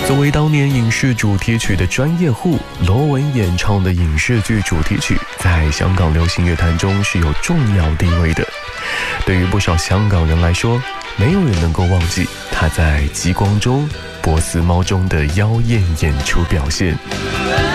作为当年影视主题曲的专业户，罗文演唱的影视剧主题曲在香港流行乐坛中是有重要地位的。对于不少香港人来说，没有人能够忘记他在《极光》中、《波斯猫》中的妖艳演出表现。